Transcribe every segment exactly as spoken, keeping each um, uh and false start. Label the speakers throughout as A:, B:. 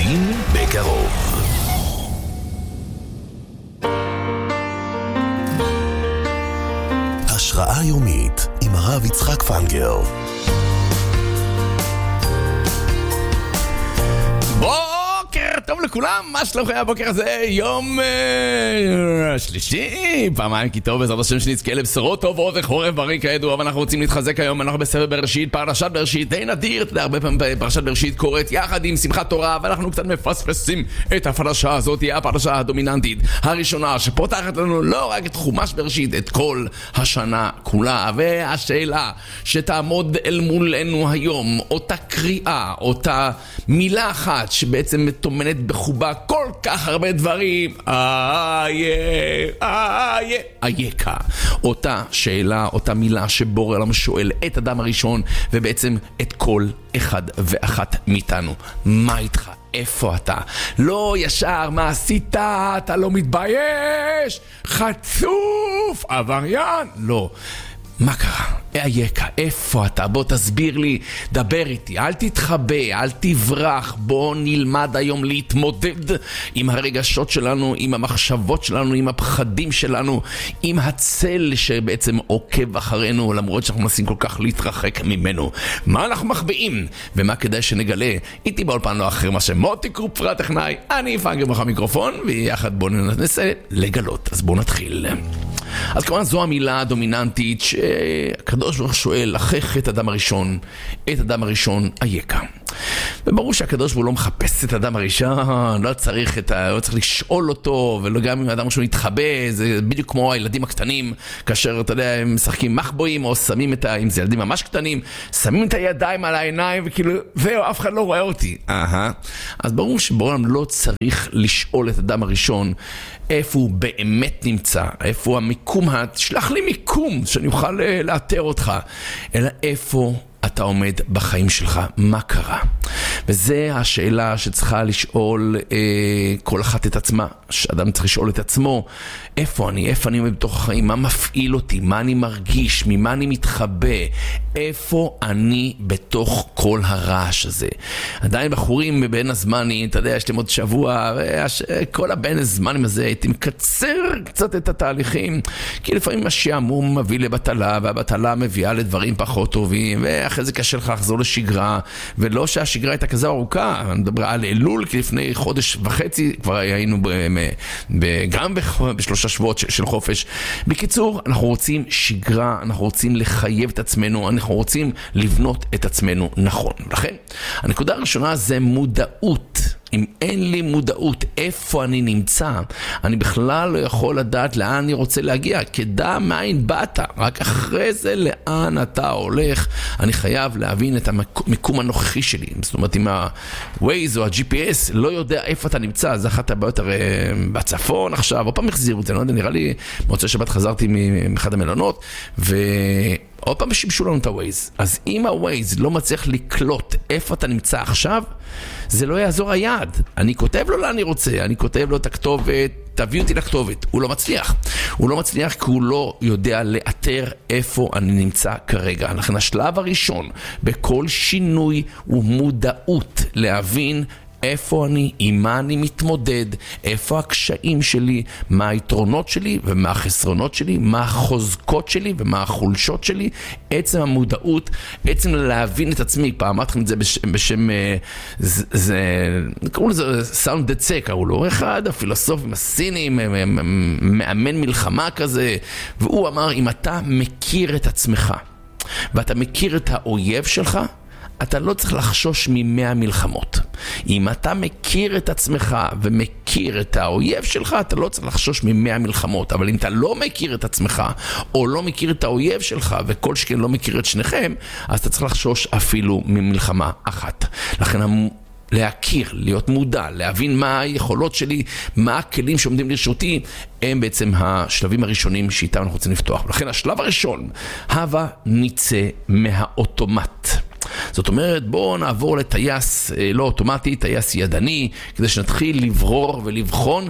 A: להבין בקרוב. השראה יומית עם הרב יצחק פנגר. בוקר טוב לכולם, מה שלומכם הבוקר הזה? יום אה, שלישי, פעמיים כי טוב, בעזרת השם שנזכה לבשורות טובות וחורף בריא כידוע, אבל אנחנו רוצים להתחזק היום, אנחנו בספר בראשית, פרשת בראשית, די נדיר, אתה יודע, הרבה פעמים פרשת בראשית קורית יחד עם שמחת תורה, ואנחנו קצת מפספסים את הפרשה הזאת, היא הפרשה הדומיננטית הראשונה, שפותחת לנו לא רק את חומש בראשית, את כל השנה כולה, והשאלה שתעמוד אל מולנו היום, אותה קריאה, אותה מילה אחת שבעצם טומנת בחובה כל כך הרבה דברים, איה, איה, אייכה. אותה שאלה, אותה מילה שבורא עולם שואל את אדם הראשון, ובעצם את כל אחד ואחת מאיתנו. מה איתך? איפה אתה? לא ישר, מה עשית? אתה לא מתבייש? חצוף? עבריין? לא. מה קרה? אייכה, איפה אתה? בוא תסביר לי, דבר איתי, אל תתחבא, אל תברח, בוא נלמד היום להתמודד עם הרגשות שלנו, עם המחשבות שלנו, עם הפחדים שלנו, עם הצל שבעצם עוקב אחרינו, למרות שאנחנו מנסים כל כך להתרחק ממנו. מה אנחנו מחבאים? ומה כדאי שנגלה? איתי באולפן לא אחר מה שמוטי קרופרה טכנאי, אני פנגר בך המיקרופון, ויחד בוא ננסה לגלות. אז בוא נתחיל. אז כמובן זו המילה הדומיננטית שהקדוש ברוך הוא שואל אחרי חטא אדם הראשון, את אדם הראשון אייכה. וברור שהקדוש ברוך הוא לא מחפש את אדם הראשון, לא צריך, את ה... לא צריך לשאול אותו, ולא גם אם האדם הראשון יתחבא, זה בדיוק כמו הילדים הקטנים, כאשר אתה יודע, הם משחקים מחבואים, או שמים את ה... אם זה ילדים ממש קטנים, שמים את הידיים על העיניים, וכאילו, זהו, אף אחד לא רואה אותי. אהה. אז ברור שבעולם לא צריך לשאול את אדם הראשון, איפה הוא באמת נמצא, איפה הוא המיקום, שלח לי מיקום שאני אוכל לאתר אותך, אלא איפה אתה עומד בחיים שלך, מה קרה? וזה השאלה שצריכה לשאול אה, כל אחת את עצמה, שאדם צריך לשאול את עצמו, איפה אני, איפה אני עומד בתוך החיים, מה מפעיל אותי, מה אני מרגיש, ממה אני מתחבא, איפה אני בתוך כל הרעש הזה. עדיין בחורים בין הזמנים, אתה יודע, יש להם עוד שבוע, כל הבין הזמנים הזה, הייתי מקצר קצת את התהליכים, כי לפעמים השעמום מביא לבטלה, והבטלה מביאה לדברים פחות טובים, ואחרי זה קשה לך לחזור לשגרה, ולא שהשגרה הייתה כזה ארוכה, אני מדבר על אלול, כי לפני חודש וחצי כבר היינו ב, ב, גם בשלושה שבועות של חופש. בקיצור, אנחנו רוצים שגרה, אנחנו רוצים לחייב את עצמנו, אנחנו רוצים לבנות את עצמנו נכון. לכן, הנקודה הראשונה זה מודעות. אם אין לי מודעות איפה אני נמצא, אני בכלל לא יכול לדעת לאן אני רוצה להגיע, כדע מאין באת, רק אחרי זה לאן אתה הולך, אני חייב להבין את המיקום הנוכחי שלי. זאת אומרת, אם ה-Waze או ה-ג'י פי אס לא יודע איפה אתה נמצא, זה אחת הבעיות הרי בצפון עכשיו, עוד פעם החזירו את זה, לא יודע, נראה לי, מוצא שבת חזרתי מאחד המלונות, ו... עוד פעם שימשו לנו את ה-Waze. אז אם ה-Waze לא מצליח לקלוט איפה אתה נמצא עכשיו, זה לא יעזור היעד. אני כותב לו לאן אני רוצה, אני כותב לו את הכתובת, תביא אותי לכתובת. הוא לא מצליח. הוא לא מצליח כי הוא לא יודע לאתר איפה אני נמצא כרגע. לכן השלב הראשון בכל שינוי הוא מודעות, להבין איפה אני, עם מה אני מתמודד, איפה הקשיים שלי, מה היתרונות שלי ומה החסרונות שלי, מה החוזקות שלי ומה החולשות שלי. עצם המודעות, עצם להבין את עצמי, פעם אמרתי את זה בשם, בשם זה, זה, קראו לזה סאונד דצה, קראו לו אחד הפילוסופים הסינים, מאמן מלחמה כזה, והוא אמר, אם אתה מכיר את עצמך ואתה מכיר את האויב שלך, אתה לא צריך לחשוש ממאה מלחמות. אם אתה מכיר את עצמך ומכיר את האויב שלך, אתה לא צריך לחשוש ממאה מלחמות. אבל אם אתה לא מכיר את עצמך, או לא מכיר את האויב שלך, וכל שכן לא מכיר את שניכם, אז אתה צריך לחשוש אפילו ממלחמה אחת. לכן להכיר, להיות מודע, להבין מה היכולות שלי, מה הכלים שעומדים לרשותי, הם בעצם השלבים הראשונים שאיתם אנחנו רוצים לפתוח. ולכן השלב הראשון, הווה נצא מהאוטומט. זאת אומרת, בואו נעבור לטייס לא אוטומטי, טייס ידני, כדי שנתחיל לברור ולבחון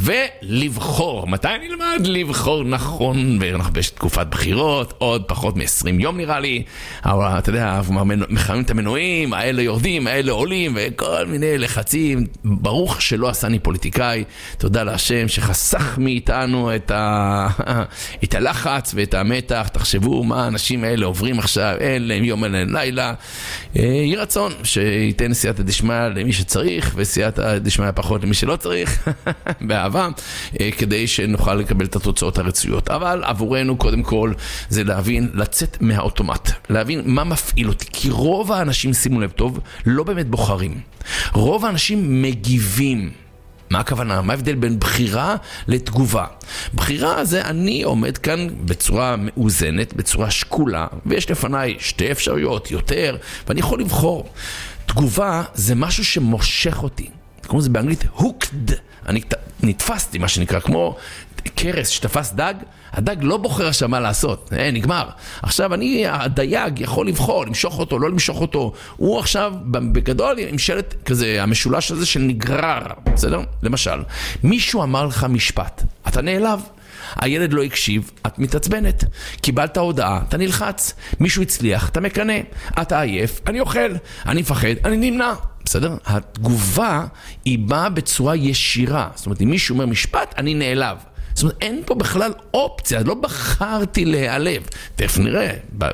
A: ולבחור. מתי נלמד לבחור נכון? ואנחנו בתקופת בחירות, עוד פחות מ-עשרים יום נראה לי, אבל אתה יודע, מחממים את המנועים, האלה יורדים, האלה עולים, וכל מיני לחצים. ברוך שלא עשני פוליטיקאי, תודה להשם שחסך מאיתנו את, ה... את הלחץ ואת המתח. תחשבו מה האנשים האלה עוברים עכשיו, אין להם יום, אין להם לילה. יהי רצון שייתן סייעתא דשמיא למי שצריך, וסייעתא דשמיא פחות למי שלא צריך, באהבה, כדי שנוכל לקבל את התוצאות הרצויות. אבל עבורנו קודם כל זה להבין, לצאת מהאוטומט, להבין מה מפעיל אותי, כי רוב האנשים, שימו לב טוב, לא באמת בוחרים. רוב האנשים מגיבים. מה הכוונה? מה ההבדל בין בחירה לתגובה? בחירה זה אני עומד כאן בצורה מאוזנת, בצורה שקולה, ויש לפניי שתי אפשרויות, יותר, ואני יכול לבחור. תגובה זה משהו שמושך אותי. כמו זה באנגלית, hooked. אני נתפסתי, מה שנקרא, כמו קרס שתפס דג, הדג לא בוחר עכשיו מה לעשות, אה, נגמר. עכשיו אני, הדייג יכול לבחור, למשוך אותו, לא למשוך אותו. הוא עכשיו, בגדול, עם שלט כזה, המשולש הזה של נגרר, בסדר? למשל, מישהו אמר לך משפט, אתה נעלב. הילד לא הקשיב, את מתעצבנת. קיבלת הודעה, אתה נלחץ. מישהו הצליח, אתה מקנה. אתה עייף, אני אוכל. אני מפחד, אני נמנע. בסדר? התגובה היא באה בצורה ישירה. זאת אומרת, אם מישהו אומר משפט, אני נעלב. זאת אומרת, אין פה בכלל אופציה, לא בחרתי להיעלב. תכף נראה,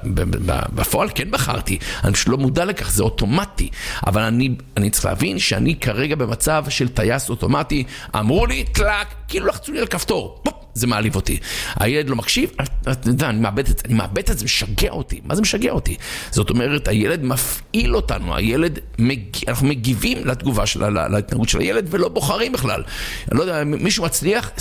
A: בפועל כן בחרתי, אני פשוט לא מודע לכך, זה אוטומטי. אבל אני, אני צריך להבין שאני כרגע במצב של טייס אוטומטי, אמרו לי, תלק, כאילו לחצו לי על כפתור, פופ, זה מעליב אותי. הילד לא מקשיב, אתה יודע, אני מאבד את זה, אני מאבד את זה, זה משגע אותי. מה זה משגע אותי? זאת אומרת, הילד מפעיל אותנו, הילד, מג... אנחנו מגיבים לתגובה שלה, להתנהגות של הילד, ולא בוחרים בכלל. אני לא יודע, מישהו מצליח,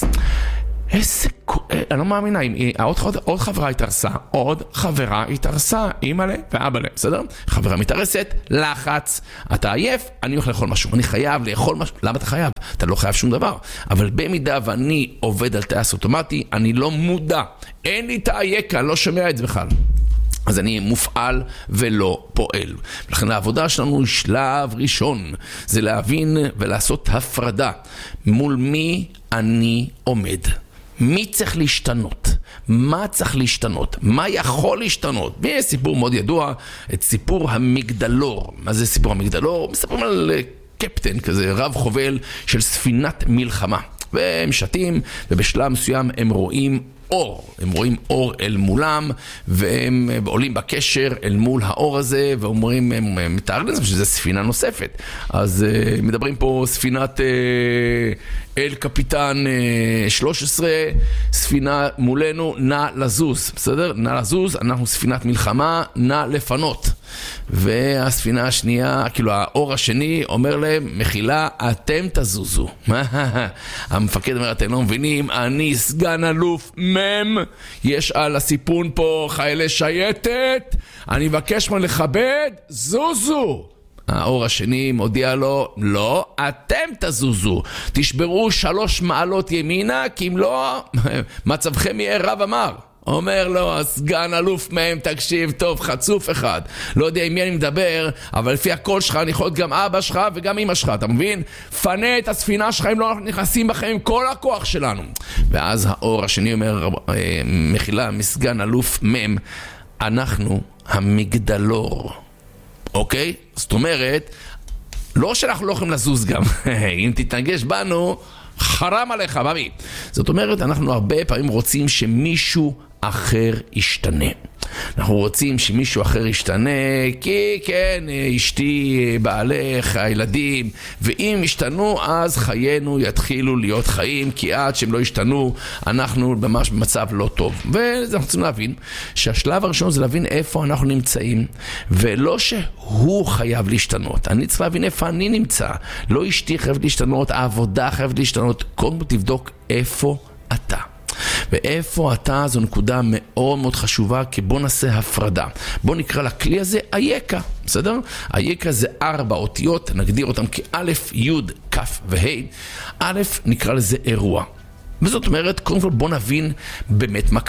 A: איזה, אני לא מאמינה, עוד, עוד חברה התארסה, עוד חברה התארסה, אמא ואבא לה, בסדר? חברה מתארסת, לחץ, אתה עייף, אני הולך לאכול משהו, אני חייב לאכול משהו, למה אתה חייב? אתה לא חייב שום דבר, אבל במידה ואני עובד על טייס אוטומטי, אני לא מודע, אין לי תאייקה, לא שומע את זה בכלל. אז אני מופעל ולא פועל. ולכן העבודה שלנו, שלב ראשון, זה להבין ולעשות הפרדה. מול מי אני עומד? מי צריך להשתנות? מה צריך להשתנות? מה יכול להשתנות? ויש סיפור מאוד ידוע, את סיפור המגדלור. מה זה סיפור המגדלור? מספרים על קפטן כזה, רב חובל של ספינת מלחמה. והם שתים, ובשלב מסוים הם רואים אור. הם רואים אור אל מולם, והם עולים בקשר אל מול האור הזה, ואומרים, הם מתארים לזה שזה ספינה נוספת. אז מדברים פה ספינת אל קפיטן שלוש עשרה, ספינה מולנו, נא לזוז, בסדר? נא לזוז, אנחנו ספינת מלחמה, נא לפנות. והספינה השנייה, כאילו האור השני אומר להם, מחילה, אתם תזוזו. המפקד אומר, אתם לא מבינים, אני סגן אלוף מם, יש על הסיפון פה חיילי שייטת, אני מבקש מה לכבד, זוזו. האור השני מודיע לו, לא, אתם תזוזו, תשברו שלוש מעלות ימינה, כי אם לא, מצבכם יהיה רב אמר. אומר לו, הסגן אלוף מהם, תקשיב טוב, חצוף אחד. לא יודע עם מי אני מדבר, אבל לפי הקול שלך, אני יכול להיות גם אבא שלך וגם אמא שלך, אתה מבין? פנה את הספינה שלך, אם לא אנחנו נכנסים בכם עם כל הכוח שלנו. ואז האור השני אומר, מחילה, מסגן אלוף מהם, אנחנו המגדלור. אוקיי? זאת אומרת, לא שאנחנו לא יכולים לזוז גם. אם תתנגש בנו, חרם עליך, במי. זאת אומרת, אנחנו הרבה פעמים רוצים שמישהו אחר ישתנה. אנחנו רוצים שמישהו אחר ישתנה, כי כן, אשתי, בעלך, הילדים, ואם ישתנו, אז חיינו יתחילו להיות חיים, כי עד שהם לא ישתנו, אנחנו ממש במצב לא טוב. ואנחנו רוצים להבין שהשלב הראשון זה להבין איפה אנחנו נמצאים, ולא שהוא חייב להשתנות. אני צריך להבין איפה אני נמצא. לא אשתי חייבת להשתנות, העבודה חייבת להשתנות. קודם כל תבדוק איפה אתה. ואיפה אתה, זו נקודה מאוד מאוד חשובה, כי בוא נעשה הפרדה. בוא נקרא לכלי הזה אייקה, בסדר? אייקה זה ארבע אותיות, נגדיר אותם כאלף, יוד, כף והי. א', נקרא לזה אירוע. וזאת אומרת, קודם כל בוא נבין באמת מה קרה.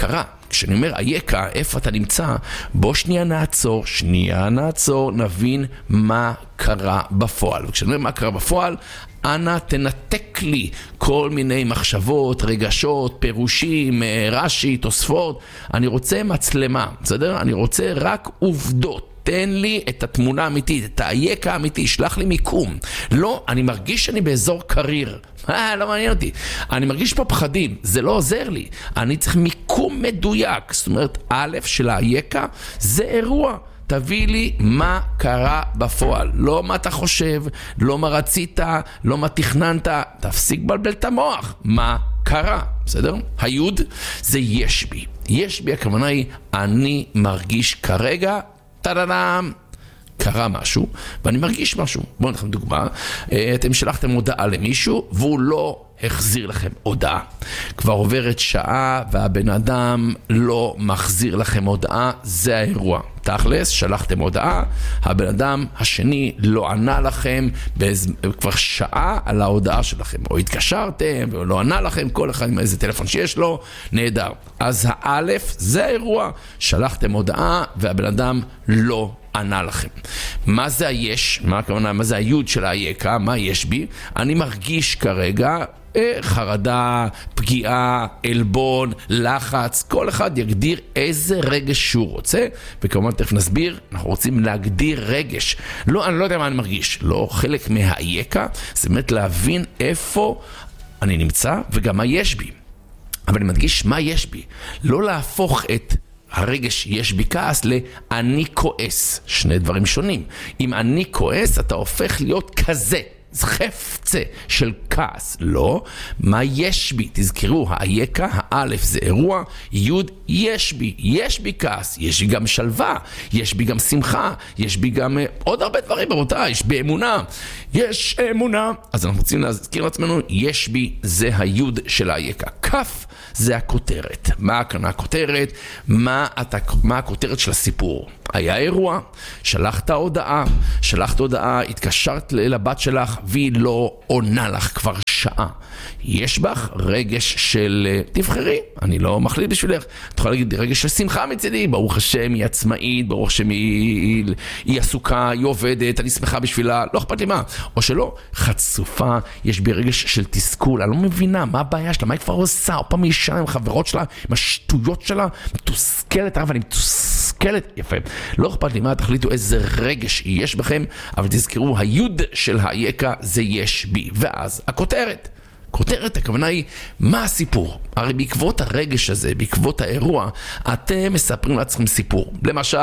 A: כשאני אומר איקה, איפה אתה נמצא? בוא שנייה נעצור, שנייה נעצור, נבין מה קרה בפועל. וכשאני אומר מה קרה בפועל, אנא תנתק לי כל מיני מחשבות, רגשות, פירושים, רש"י, תוספות. אני רוצה מצלמה, בסדר? אני רוצה רק עובדות. תן לי את התמונה האמיתית, את האיקה האמיתי, שלח לי מיקום. לא, אני מרגיש שאני באזור קריר. אה, לא מעניין אותי. אני מרגיש פה פחדים, זה לא עוזר לי. אני צריך מיקום מדויק. זאת אומרת, א' של האיקה זה אירוע. תביא לי מה קרה בפועל. לא מה אתה חושב, לא מה רצית, לא מה תכננת. תפסיק בלבל את המוח. מה קרה? בסדר? היוד זה יש בי. יש בי הכוונה היא, אני מרגיש כרגע, טה-דה-דם, קרה משהו, ואני מרגיש משהו. בואו נכם דוגמה. אתם שלחתם הודעה למישהו, והוא לא החזיר לכם הודעה. כבר עוברת שעה, והבן אדם לא מחזיר לכם הודעה. זה האירוע. תכלס, שלחתם הודעה, הבן אדם השני לא ענה לכם בז... כבר שעה על ההודעה שלכם. או התקשרתם, ולא ענה לכם, כל אחד עם איזה טלפון שיש לו, נהדר. אז האלף, זה האירוע. שלחתם הודעה, והבן אדם לא ענה לכם. מה זה היש? מה הכוונה? מה זה היוד של האיקה? מה יש בי? אני מרגיש כרגע חרדה, פגיעה, אלבון, לחץ. כל אחד יגדיר איזה רגש שהוא רוצה, וכמובן תכף נסביר, אנחנו רוצים להגדיר רגש. לא, אני לא יודע מה אני מרגיש. לא חלק מהאיקה, זה באמת להבין איפה אני נמצא וגם מה יש בי. אבל אני מדגיש מה יש בי. לא להפוך את הרגש יש בי כעס לאני כועס. שני דברים שונים. אם אני כועס, אתה הופך להיות כזה. זה חפצה של כעס. לא. מה יש בי? תזכרו, האיקה, האלף זה אירוע, יוד יש בי. יש בי כעס. יש בי גם שלווה. יש בי גם שמחה. יש בי גם עוד הרבה דברים ברותיי. יש בי אמונה. יש אמונה. אז אנחנו רוצים להזכיר לעצמנו, יש בי זה היוד של האיקה. כף זה הכותרת. מה כאן הכותרת? מה, אתה, מה הכותרת של הסיפור? היה אירוע, שלחת הודעה, שלחת הודעה, התקשרת לבת שלך, והיא לא עונה לך כבר שעה. יש בך רגש של תבחרי, אני לא מחליט בשבילך. אתה יכול להגיד רגש של שמחה מצידי, ברוך השם היא עצמאית, ברוך השם היא, היא, היא עסוקה, היא עובדת, אני שמחה בשבילה, לא אכפת לי מה. או שלא, חצופה, יש בי רגש של תסכול, אני לא מבינה מה הבעיה שלה, מה היא כבר עושה, או פעם היא ישנה עם חברות שלה, עם השטויות שלה, מתוסכלת, אבל אני מתוסכלת, יפה. לא אכפת לי מה, תחליטו איזה רגש יש בכם, אבל תזכרו, היוד של האיקה זה יש בי. ואז הכותרת. כותרת, הכוונה היא, מה הסיפור? הרי בעקבות הרגש הזה, בעקבות האירוע, אתם מספרים לעצמכם סיפור. למשל,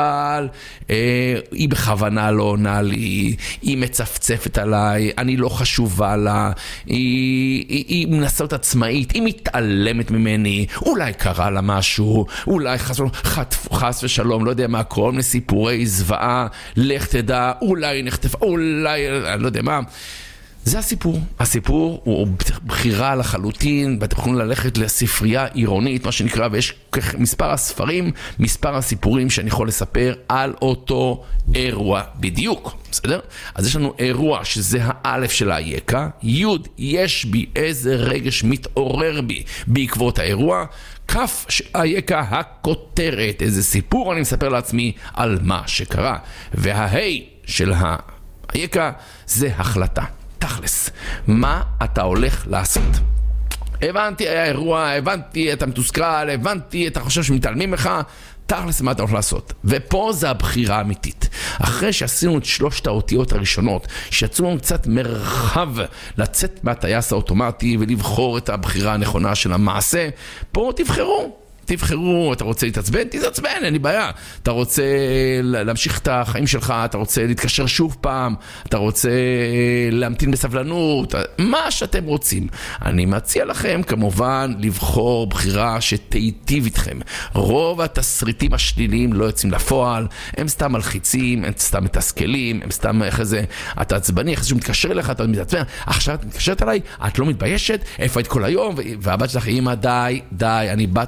A: אה, היא בכוונה לא עונה לי, היא מצפצפת עליי, אני לא חשובה לה, היא, היא, היא מנסה להיות עצמאית, היא מתעלמת ממני, אולי קרה לה משהו, אולי חס, חס, חס ושלום, לא יודע מה, כל מיני סיפורי זוועה, לך תדע, אולי נחטפה, אולי, אני לא יודע מה. זה הסיפור. הסיפור הוא בחירה לחלוטין, ואתם יכולים ללכת לספרייה עירונית, מה שנקרא, ויש מספר הספרים, מספר הסיפורים שאני יכול לספר על אותו אירוע בדיוק. בסדר? אז יש לנו אירוע שזה האלף של האיקה, יוד, יש בי איזה רגש מתעורר בי בעקבות האירוע, כף של האיקה, הכותרת, איזה סיפור אני מספר לעצמי על מה שקרה, וההי של האיקה זה החלטה. תכלס, מה אתה הולך לעשות? הבנתי, היה אירוע, הבנתי, אתה מתוסכל, הבנתי, אתה חושב שמתעלמים לך, תכלס מה אתה הולך לעשות. ופה זה הבחירה האמיתית. אחרי שעשינו את שלושת האותיות הראשונות, שיצאו לנו קצת מרחב לצאת מהטייס האוטומטי ולבחור את הבחירה הנכונה של המעשה, פה תבחרו. תבחרו, אתה רוצה להתעצבן? תתעצבן, אין לי בעיה. אתה רוצה להמשיך את החיים שלך, אתה רוצה להתקשר שוב פעם, אתה רוצה להמתין בסבלנות, מה שאתם רוצים. אני מציע לכם כמובן לבחור בחירה שתיטיב איתכם. רוב התסריטים השליליים לא יוצאים לפועל, הם סתם מלחיצים, הם סתם מתסכלים, הם סתם אחרי זה, אתה עצבני, אחרי שהוא מתקשר אליך, אתה מתעצבן, עכשיו את מתקשרת עליי, את לא מתביישת, איפה היית כל היום? והבת שלך, אמא, די, די, אני בת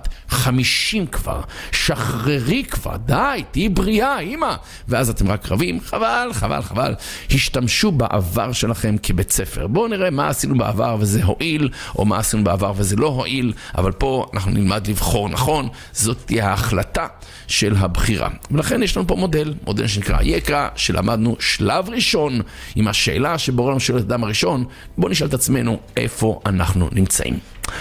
A: חמישים כבר, שחררי כבר, די, תהי בריאה, אמא. ואז אתם רק רבים, חבל, חבל, חבל. השתמשו בעבר שלכם כבית ספר. בואו נראה מה עשינו בעבר וזה הועיל, או מה עשינו בעבר וזה לא הועיל, אבל פה אנחנו נלמד לבחור נכון, זאת תהיה ההחלטה של הבחירה. ולכן יש לנו פה מודל, מודל שנקרא יקרא, שלמדנו שלב ראשון, עם השאלה שבורא לנו שואל את האדם הראשון, בואו נשאל את עצמנו איפה אנחנו נמצאים.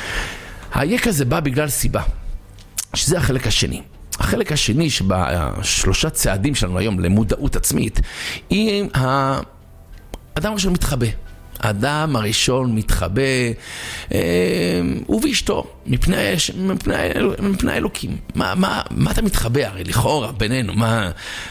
A: היקרא זה בא בגלל סיבה, שזה החלק השני. החלק השני שבשלושה צעדים שלנו היום למודעות עצמית, היא האדם הראשון מתחבא. האדם הראשון מתחבא, אה, הוא ואשתו, מפני, מפני, מפני אלוקים. מה, מה, מה אתה מתחבא? הרי לכאורה בינינו, מה...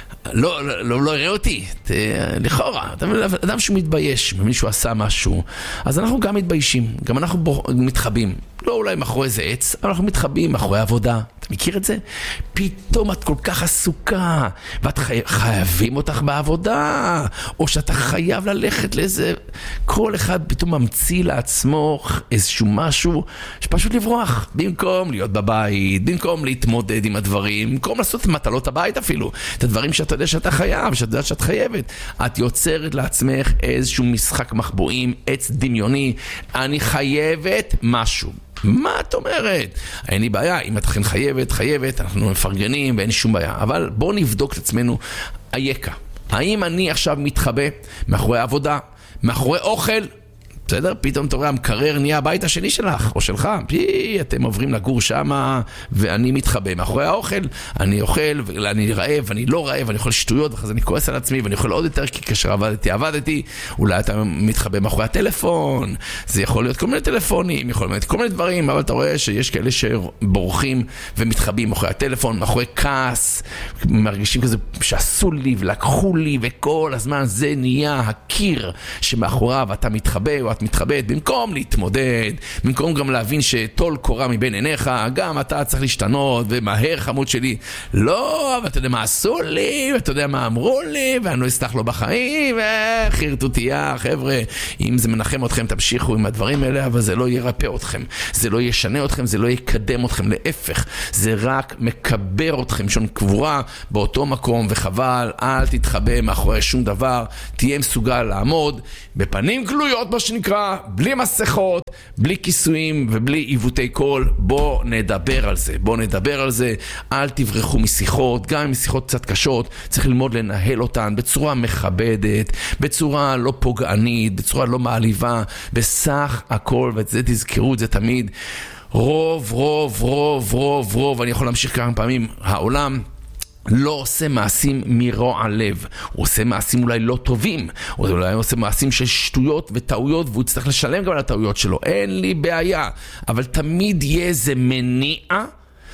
A: לא, לא, לא, לא הראה אותי, לכאורה, אדם שהוא מתבייש, מישהו עשה משהו, אז אנחנו גם מתביישים, גם אנחנו בו, מתחבים, לא אולי מאחורי איזה עץ, אבל אנחנו מתחבים מאחורי עבודה. אתה מכיר את זה? פתאום את כל כך עסוקה, ואת חי... חייבים אותך בעבודה, או שאתה חייב ללכת לאיזה... כל אחד פתאום ממציא לעצמו איזשהו משהו שפשוט לברוח, במקום להיות בבית, במקום להתמודד עם הדברים, במקום לעשות מטלות הבית אפילו, את הדברים שאתה יודע שאתה חייב, שאתה יודע שאת חייבת. את יוצרת לעצמך איזשהו משחק מחבואים, עץ דמיוני, אני חייבת משהו. מה את אומרת? אין לי בעיה, אם את אכן חייבת, חייבת, אנחנו מפרגנים ואין שום בעיה. אבל בואו נבדוק את עצמנו, היקרא. האם אני עכשיו מתחבא מאחורי עבודה, מאחורי אוכל? בסדר? פתאום אתה רואה, המקרר נהיה הבית השני שלך, או שלך. פי, אתם עוברים לגור שמה, ואני מתחבא מאחורי האוכל. אני אוכל, ואני רעב, ואני לא רעב, ואני אוכל שטויות, ואחרי זה אני כועס על עצמי, ואני אוכל עוד יותר, כי כאשר עבדתי, עבדתי. אולי אתה מתחבא מאחורי הטלפון. זה יכול להיות כל מיני טלפונים, יכול להיות כל מיני דברים, אבל אתה רואה שיש כאלה שבורחים ומתחבאים מאחורי הטלפון, מאחורי כעס, מרגישים כזה שעשו לי ולקחו לי, וכל הזמן זה נהיה הקיר שמאחוריו אתה מתחבא, או את מתחבאת, במקום להתמודד, במקום גם להבין שטול קורה מבין עיניך, גם אתה צריך להשתנות, ומהר חמוד שלי, לא, אבל אתה יודע מה עשו לי, ואתה יודע מה אמרו לי, ואני לא אסלח לו בחיים, וחירתו תהיה, חבר'ה, אם זה מנחם אתכם, תמשיכו עם הדברים האלה, אבל זה לא ירפא אתכם, זה לא ישנה אתכם, זה לא יקדם אתכם, להפך, זה רק מקבר אתכם, שון קבורה באותו מקום, וחבל, אל תתחבא מאחורי שום דבר, תהיה מסוגל לעמוד, בפנים גלויות שנקרא, בלי מסכות, בלי כיסויים ובלי עיוותי קול. בוא נדבר על זה, בוא נדבר על זה. אל תברחו משיחות, גם משיחות קצת קשות, צריך ללמוד לנהל אותן בצורה מכבדת, בצורה לא פוגענית, בצורה לא מעליבה, בסך הכל, ואת זה תזכרו את זה תמיד, רוב, רוב, רוב, רוב, רוב, אני יכול להמשיך כמה פעמים, העולם לא עושה מעשים מרוע לב, הוא עושה מעשים אולי לא טובים, או אולי הוא עושה מעשים של שטויות וטעויות, והוא צריך לשלם גם על הטעויות שלו, אין לי בעיה, אבל תמיד יהיה איזה מניע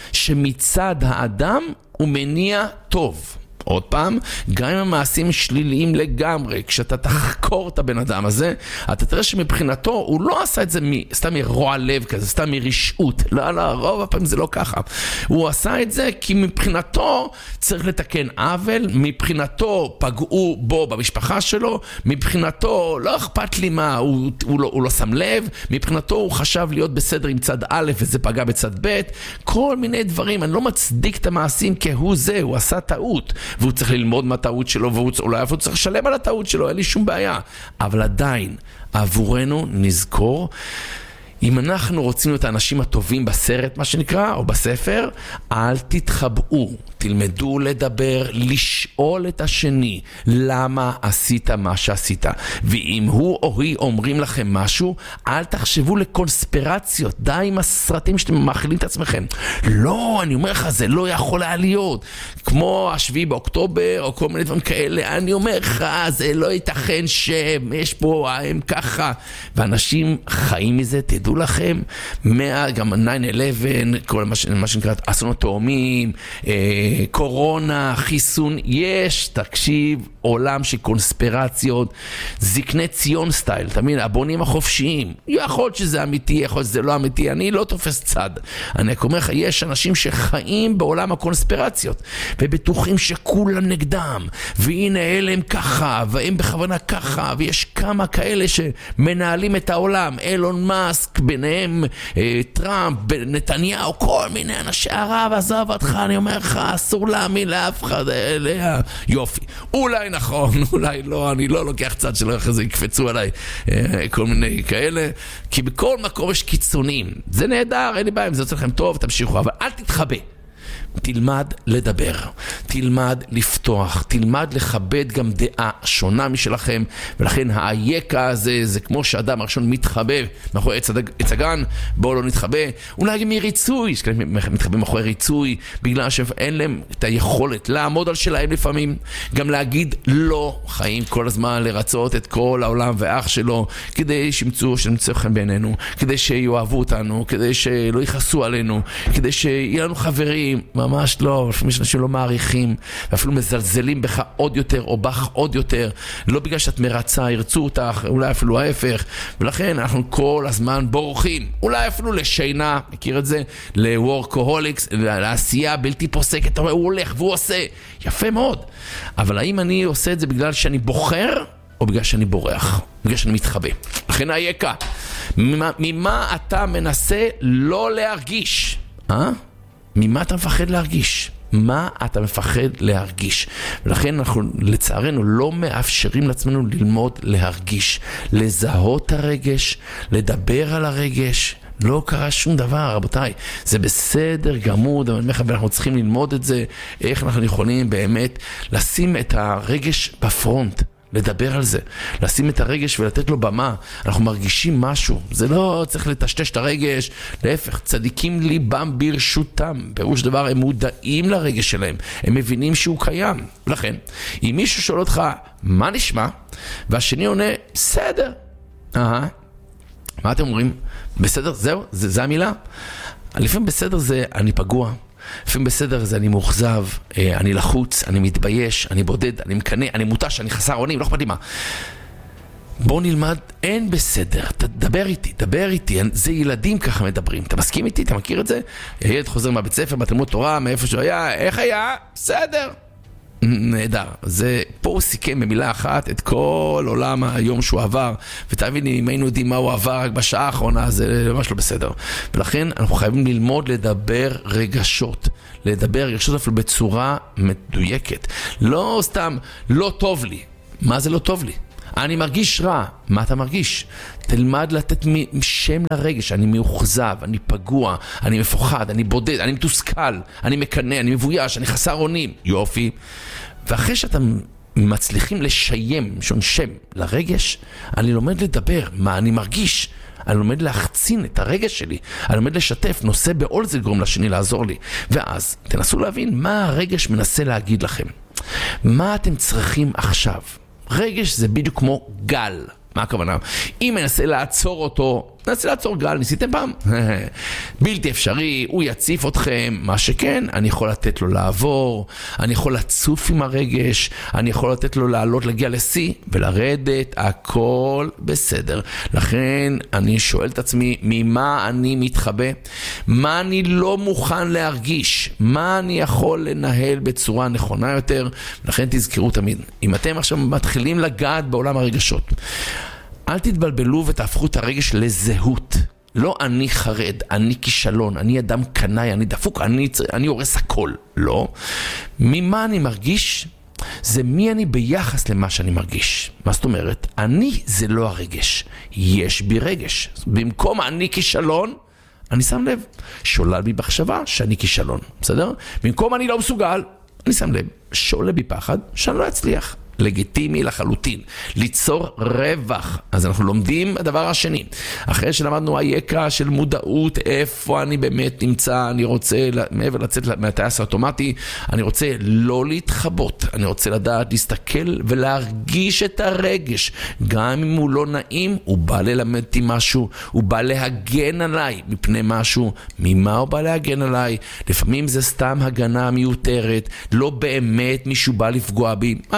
A: שמצד האדם הוא מניע טוב. עוד פעם, גם אם המעשים שליליים לגמרי, כשאתה תחקור את הבן אדם הזה, אתה תראה שמבחינתו הוא לא עשה את זה סתם מרוע לב כזה, סתם מרשעות. לא, לא, רוב הפעמים זה לא ככה. הוא עשה את זה כי מבחינתו צריך לתקן עוול, מבחינתו פגעו בו במשפחה שלו, מבחינתו לא אכפת לי מה, הוא, הוא, לא, הוא לא שם לב, מבחינתו הוא חשב להיות בסדר עם צד א' וזה פגע בצד ב', כל מיני דברים. אני לא מצדיק את המעשים כהוא זה, הוא עשה טעות. והוא צריך ללמוד מהטעות שלו, ואולי הוא צריך לשלם על הטעות שלו, אין לי שום בעיה. אבל עדיין, עבורנו נזכור, אם אנחנו רוצים את האנשים הטובים בסרט, מה שנקרא, או בספר, אל תתחבאו, תלמדו לדבר, לשאול את השני, למה עשית מה שעשית. ואם הוא או היא אומרים לכם משהו, אל תחשבו לקונספירציות, די עם הסרטים שאתם מאכילים את עצמכם. לא, אני אומר לך, זה לא יכול היה להיות. כמו השביעי באוקטובר, או כל מיני דברים כאלה, אני אומר לך, זה לא ייתכן שיש פה, הם ככה. ואנשים חיים מזה, תדעו לכם, מה, גם תשע אחת עשרה, כל מה, מה שנקרא אסונות תאומים, אה, קורונה, חיסון, יש, תקשיב, עולם של קונספירציות, זקני ציון סטייל, תמיד, הבונים החופשיים, יכול להיות שזה אמיתי, יכול להיות שזה לא אמיתי, אני לא תופס צד. אני אומר לך, יש אנשים שחיים בעולם הקונספירציות, ובטוחים שכולם נגדם, והנה אלה הם ככה, והם בכוונה ככה, ויש כמה כאלה שמנהלים את העולם, אילון מאסק, ביניהם אה, טראמפ, נתניהו, כל מיני אנשי ערב, עזב אותך, אני אומר לך, אסור להאמין לאף אחד, אליה, יופי. אולי נכון, אולי לא, אני לא לוקח צד שלא אחרי זה יקפצו עליי אה, כל מיני כאלה, כי בכל מקום יש קיצונים. זה נהדר, אין לי בעיה, אם זה יוצא לכם טוב, תמשיכו, אבל אל תתחבא. תלמד לדבר, תלמד לפתוח, תלמד לכבד גם דעה שונה משלכם, ולכן האייקה הזה, זה כמו שאדם הראשון מתחבא מאחורי עץ הגן, בואו לא נתחבא, אולי גם מריצוי, מתחבא מאחורי ריצוי, בגלל שאין להם את היכולת לעמוד על שלהם לפעמים, גם להגיד לא, חיים כל הזמן לרצות את כל העולם ואח שלו, כדי שימצאו, שנמצאו לכם בינינו, כדי שיואהבו אותנו, כדי שלא יחסו עלינו, כדי שיהיה לנו חברים, ממש לא, לפעמים שאנשים לא מעריכים ואפילו מזלזלים בך עוד יותר או בך עוד יותר, לא בגלל שאת מרצה, ירצו אותך, אולי אפילו ההפך, ולכן אנחנו כל הזמן בורחים, אולי אפילו לשינה, מכיר את זה? לוורקוהוליקס, לעשייה בלתי פוסקת, הוא הולך והוא עושה, יפה מאוד, אבל האם אני עושה את זה בגלל שאני בוחר או בגלל שאני בורח, בגלל שאני מתחבא? לכן היקה, ממה, ממה אתה מנסה לא להרגיש? אה? ממה אתה מפחד להרגיש? מה אתה מפחד להרגיש? ולכן אנחנו לצערנו לא מאפשרים לעצמנו ללמוד להרגיש, לזהות הרגש, לדבר על הרגש. לא קרה שום דבר, רבותיי. זה בסדר גמור, אנחנו צריכים ללמוד את זה, איך אנחנו יכולים באמת לשים את הרגש בפרונט. לדבר על זה, לשים את הרגש ולתת לו במה. אנחנו מרגישים משהו, זה לא צריך לטשטש את הרגש, להפך, צדיקים ליבם ברשותם, פירוש דבר, הם מודעים לרגש שלהם, הם מבינים שהוא קיים. ולכן, אם מישהו שואל אותך מה נשמע, והשני עונה בסדר, אהה, מה אתם אומרים? בסדר, זהו, זה, זה המילה. לפעמים בסדר זה אני פגוע, לפעמים בסדר זה אני מאוכזב, אני לחוץ, אני מתבייש, אני בודד, אני מקנה, אני מוטש, אני חסר אונים, לא אכפת לי מה. בוא נלמד, אין בסדר, תדבר איתי, דבר איתי, זה ילדים ככה מדברים, אתה מסכים איתי, אתה מכיר את זה? ילד חוזר מהבית ספר, בתלמוד תורה, מאיפה שהוא היה, איך היה? בסדר. נהדר, זה פה הוא סיכם במילה אחת את כל עולם היום שהוא עבר, ותבין אם היינו יודעים מה הוא עבר רק בשעה האחרונה, זה ממש לא בסדר. ולכן אנחנו חייבים ללמוד לדבר רגשות, לדבר רגשות אפילו בצורה מדויקת, לא סתם לא טוב לי. מה זה לא טוב לי? אני מרגיש רע. מה אתה מרגיש? תלמד לתת שם לרגש. אני מאוכזב, אני פגוע, אני מפוחד, אני בודד, אני מתוסכל, אני מקנה, אני מבויש, אני חסר אונים. יופי. ואחרי שאתם מצליחים לשיים, שון שם לרגש, אני לומד לדבר מה אני מרגיש. אני לומד להחצין את הרגש שלי, אני לומד לשתף, נושא בעול זה גרום לשני לעזור לי. ואז תנסו להבין מה הרגש מנסה להגיד לכם. מה אתם צריכים עכשיו? רגש זה בדיוק כמו גל. מה הכוונה? אם אני אנסה לעצור אותו, ננסה לעצור גל, ניסיתם פעם? בלתי אפשרי, הוא יציף אתכם, מה שכן, אני יכול לתת לו לעבור, אני יכול לצוף עם הרגש, אני יכול לתת לו לעלות, להגיע לשיא, ולרדת, הכל בסדר. לכן אני שואל את עצמי, ממה אני מתחבא? מה אני לא מוכן להרגיש? מה אני יכול לנהל בצורה נכונה יותר? לכן תזכרו תמיד, אם אתם עכשיו מתחילים לגעת בעולם הרגשות, אל תתבלבלו ותהפכו את הרגש לזהות. לא אני חרד, אני כישלון, אני אדם קנאי, אני דפוק, אני, אני הורס הכל. לא. ממה אני מרגיש? זה מי אני ביחס למה שאני מרגיש. מה זאת אומרת? אני זה לא הרגש. יש בי רגש. במקום אני כישלון, אני שם לב, שולל בי בחשבה שאני כישלון. בסדר? במקום אני לא מסוגל, אני שם לב, שולל בי פחד שאני לא אצליח. לגיטימי לחלוטין, ליצור רווח. אז אנחנו לומדים הדבר השני. אחרי שלמדנו היקה של מודעות, איפה אני באמת נמצא, אני רוצה, מעבר לצאת מהטייס האוטומטי, אני רוצה לא להתחבות, אני רוצה לדעת, להסתכל ולהרגיש את הרגש. גם אם הוא לא נעים, הוא בא ללמד אותי משהו, הוא בא להגן עליי מפני משהו. ממה הוא בא להגן עליי? לפעמים זה סתם הגנה מיותרת, לא באמת מישהו בא לפגוע בי. אנחנו הרבה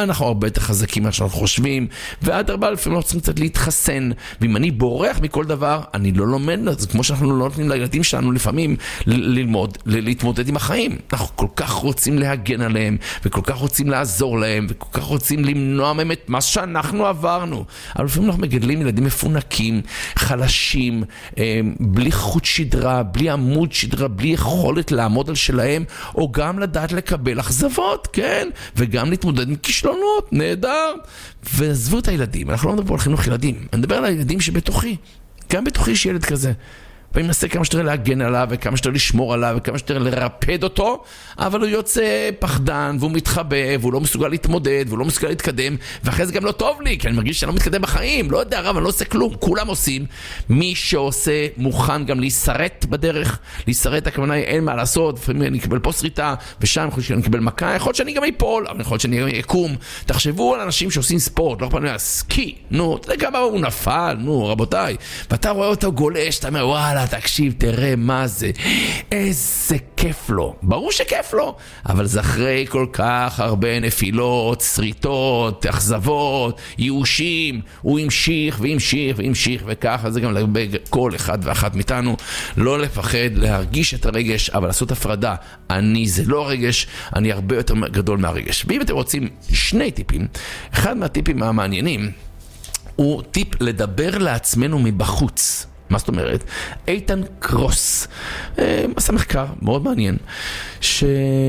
A: יותר חזקים מה שאנחנו חושבים, ועד הרבה לפעמים אנחנו צריכים קצת להתחסן, ואם אני בורח מכל דבר, אני לא לומד, אז כמו שאנחנו לא נותנים לילדים שלנו לפעמים ללמוד, להתמודד עם החיים. אנחנו כל כך רוצים להגן עליהם, וכל כך רוצים לעזור להם, וכל כך רוצים למנוע מהם את מה שאנחנו עברנו. אבל לפעמים אנחנו מגדלים ילדים מפונקים, חלשים, בלי חוט שדרה, בלי עמוד שדרה, בלי יכולת לעמוד על שלהם, או גם לדעת לקבל אכזבות, כן? וגם להתמודד עם כישלונות, נהדר. ועזבו את הילדים, אנחנו לא מדבר על חינוך ילדים, אני מדבר על הילדים שבתוכי, גם בתוכי יש ילד כזה. ואני מנסה כמה שתראה להגן עליו, וכמה שתראה לשמור עליו, וכמה שתראה לרפד אותו, אבל הוא יוצא פחדן, והוא מתחבא, והוא לא מסוגל להתמודד, והוא לא מסוגל להתקדם, ואחרי זה גם לא טוב לי, כי אני מרגיש שאני לא מתקדם בחיים, לא יודע רב, אני לא עושה כלום, כולם עושים. מי שעושה מוכן גם להישרט בדרך, להישרט הכוונה היא אין מה לעשות, לפעמים אני אקבל פה שריטה, ושם אני אקבל מכה, יכול להיות שאני גם איפול, אבל יכול להיות שאני גם אקום. תחשבו על אנשים שעושים ספורט, לא אכפת לי, סקי, נו, אתה יודע כמה הוא נפל, נו, רבותיי. ואתה רואה אותו גולש, אתה אומר, וואלה, תקשיב, תראה מה זה, איזה כיף לו. ברור שכיף לו, אבל זה אחרי כל כך הרבה נפילות, שריטות, אכזבות, ייאושים. הוא המשיך והמשיך והמשיך, וככה זה גם לגבי כל אחד ואחת מאיתנו. לא לפחד, להרגיש את הרגש, אבל לעשות הפרדה. אני זה לא הרגש, אני הרבה יותר גדול מהרגש. ואם אתם רוצים שני טיפים, אחד מהטיפים המעניינים הוא טיפ לדבר לעצמנו מבחוץ. מה זאת אומרת? איתן קרוס עשה מחקר מאוד מעניין, שהוא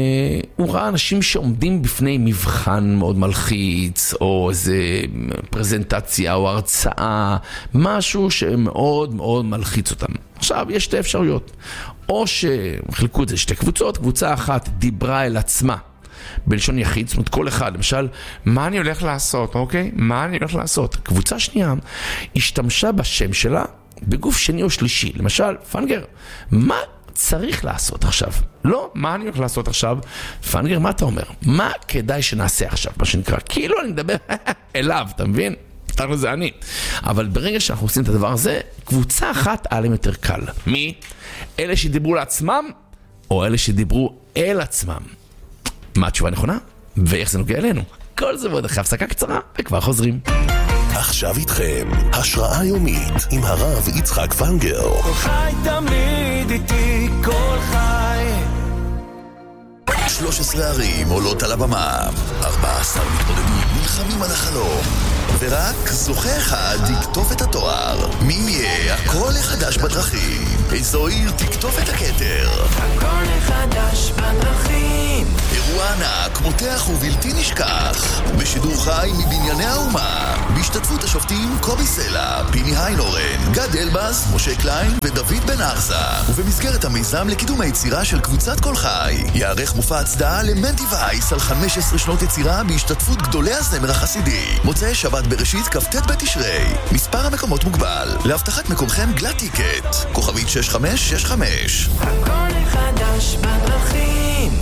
A: ראה אנשים שעומדים בפני מבחן מאוד מלחיץ, או איזה פרזנטציה או הרצאה, משהו שמאוד מאוד מלחיץ אותם. עכשיו יש שתי אפשרויות, או שחלקו את זה שתי קבוצות. קבוצה אחת דיברה אל עצמה בלשון יחיד, זאת אומרת כל אחד, למשל, מה אני הולך לעשות, אוקיי? מה אני הולך לעשות? קבוצה שנייה השתמשה בשם שלה בגוף שני או שלישי, למשל, פנגר, מה צריך לעשות עכשיו? לא, מה אני הולך לעשות עכשיו? פנגר, מה אתה אומר? מה כדאי שנעשה עכשיו? מה שנקרא, כאילו אני מדבר אליו, אתה מבין? תכף זה אני. אבל ברגע שאנחנו עושים את הדבר הזה, קבוצה אחת עליהם יותר קל. מי? אלה שדיברו לעצמם, או אלה שדיברו אל עצמם? מה התשובה הנכונה? ואיך זה נוגע אלינו? כל זה ועוד אחרי הפסקה קצרה, וכבר חוזרים.
B: עכשיו איתכם, השראה יומית עם הרב יצחק פנגר.
C: כל חי תמיד איתי, כל חי.
B: שלוש עשרה ערים עולות על הבמה, ארבעה עשר מתמודדים נלחמים על החלום, ורק זוכה אחד יקטוף את התואר. מי יהיה הקול החדש בדרכים? איזו עיר תקטוף את הכתר?
C: הקול החדש בדרכים.
B: אירוע ענק, מותח ובלתי נשכח, בשידור חי מבנייני האומה, בהשתתפות השופטים קובי סלע, פיני היינורן, גד אלבז, משה קליין ודוד בן ארזה. ובמסגרת המיזם לקידום היצירה של קבוצת כל חי, יערך מופע הצדעה למנטי וייס על חמש עשרה שנות יצירה בהשתתפות גדולי הזמר החסידי. מוצאי שבת בראשית כ"ט בתשרי. מספר המקומות מוגבל. להבטחת מקומכם גלת טיקט. כוכבית שש חמש שש חמש.
C: הקול החדש בדרכים.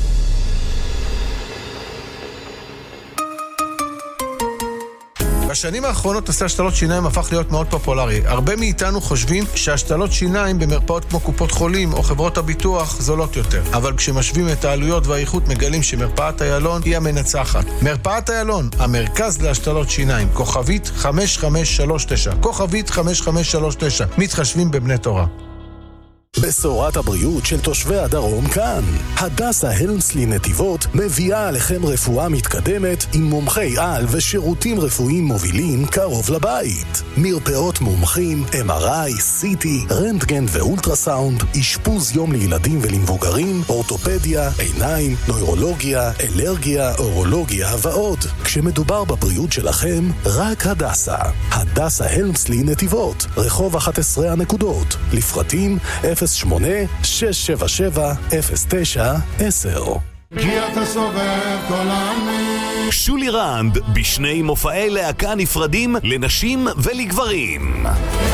D: בשנים האחרונות נושא השתלות שיניים הפך להיות מאוד פופולרי. הרבה מאיתנו חושבים שהשתלות שיניים במרפאות כמו קופות חולים או חברות הביטוח זולות יותר. אבל כשמשווים את העלויות והאיכות מגלים שמרפאת איילון היא המנצחת. מרפאת איילון, המרכז להשתלות שיניים, כוכבית חמש חמש שלוש תשע. כוכבית חמש חמש שלוש תשע. מתחשבים בבני תורה.
B: בשורת הבריאות של תושבי הדרום כאן. הדסה הלמסלי נתיבות מביאה עליכם רפואה מתקדמת עם מומחי על ושירותים רפואיים מובילים קרוב לבית. מרפאות מומחים, אם אר איי, סי טי, רנטגן ואולטרסאונד, אשפוז יום לילדים ולמבוגרים, אורתופדיה, עיניים, נוירולוגיה, אלרגיה, אורולוגיה ועוד. כשמדובר בבריאות שלכם, רק הדסה. הדסה הלמסלי נתיבות, רחוב אחת עשרה הנקודות. לפרטים אפס שמונה שש שבע שבע אפס תשע עשר.
E: כי אתה סובב כל עמי.
F: שולי רנד בשני מופעי להקה נפרדים לנשים ולגברים.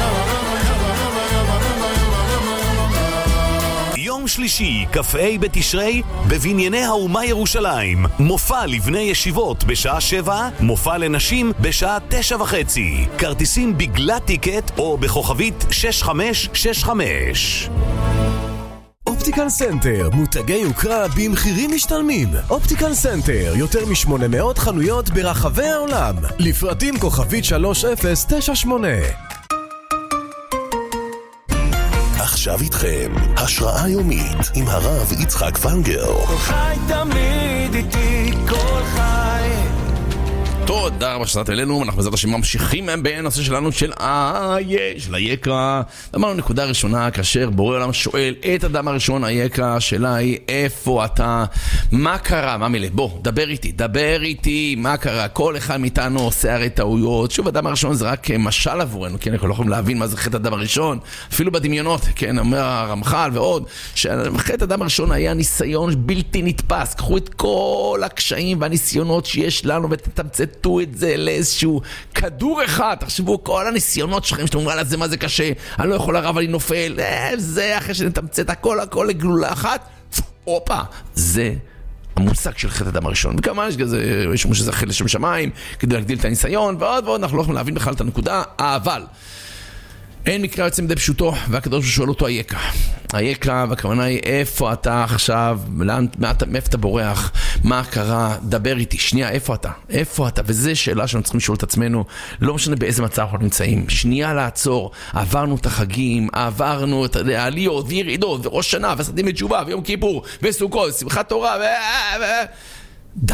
F: יום שלישי, כ"ה בתשרי, בבנייני האומה ירושלים. מופע לבני ישיבות בשעה שבע, מופע לנשים בשעה תשע וחצי. כרטיסים בגלת טיקט או בכוכבית שש חמש שש חמש.
G: אופטיקל סנטר, מותגי יוקרה במחירים משתלמים. אופטיקל סנטר, יותר מ-שמונה מאות חנויות ברחבי העולם. לפרטים כוכבית שלוש אפס תשע שמונה.
B: עכשיו איתכם, השראה יומית עם הרב יצחק ונגר.
C: כל חי תמיד איתי, כל חי.
A: תודה רבה ששמת אלינו, אנחנו בעזרת השם ממשיכים בנושא שלנו של איה, של היקרא. אמרנו נקודה ראשונה, כאשר בורא עולם שואל את אדם הראשון היקרא, השאלה היא איפה אתה, מה קרה, מה מילה, בוא, דבר איתי, דבר איתי, מה קרה, כל אחד מאיתנו עושה הרי טעויות. שוב, אדם הראשון זה רק משל עבורנו, כן, אנחנו לא יכולים להבין מה זה חטא אדם הראשון, אפילו בדמיונות, כן, אומר הרמח"ל ועוד, שחטא אדם הראשון היה ניסיון בלתי נתפס. קחו את כל הקשיים והניסיונות שיש לנו ותתמצת תו את זה לאיזשהו כדור אחד. תחשבו, כל הניסיונות שלכם שאתם אומרים, זה מה זה קשה, אני לא יכול לרב, אני נופל, זה אחרי שנתמצת הכל הכל לגלולה אחת, אופה, זה המושג של חטא אדם הראשון. וכמובן יש כזה, יש כמו שזה חטא לשם שמיים כדי להגדיל את הניסיון ועוד ועוד, אנחנו לא יכולים להבין בכלל את הנקודה, אבל אין מקרא יוצא מדי פשוטו, והקדוש שואל אותו היקרא. היקרא, והכוונה היא איפה אתה עכשיו, מאיפה אתה בורח, מה קרה, דבר איתי, שנייה, איפה אתה? איפה אתה? וזו שאלה שאנחנו צריכים לשאול את עצמנו, לא משנה באיזה מצב אנחנו נמצאים. שנייה לעצור, עברנו את החגים, עברנו את העליות וירידות, וראש שנה, וסעדים בתשובה, ויום כיפור, וסוכות, שמחת תורה, ו... די.